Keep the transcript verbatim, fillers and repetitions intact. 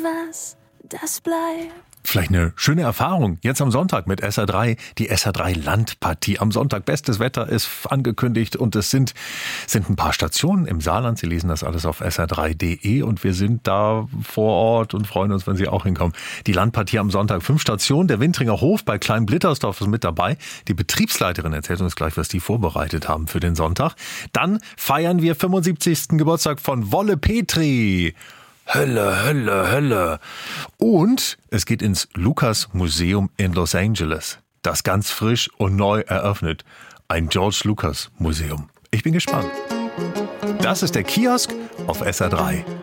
was, das bleibt. Vielleicht eine schöne Erfahrung. Jetzt am Sonntag mit S R drei, die S R drei Landpartie. Am Sonntag bestes Wetter ist angekündigt und es sind, sind ein paar Stationen im Saarland. Sie lesen das alles auf S R drei punkt de und wir sind da vor Ort und freuen uns, wenn Sie auch hinkommen. Die Landpartie am Sonntag, fünf Stationen. Der Wintringer Hof bei Klein-Blittersdorf ist mit dabei. Die Betriebsleiterin erzählt uns gleich, was die vorbereitet haben für den Sonntag. Dann feiern wir fünfundsiebzigsten Geburtstag von Wolle Petri. Hölle, Hölle, Hölle. Und es geht ins Lucas Museum in Los Angeles. Das ganz frisch und neu eröffnet. Ein George Lucas Museum. Ich bin gespannt. Das ist der Kiosk auf S R drei.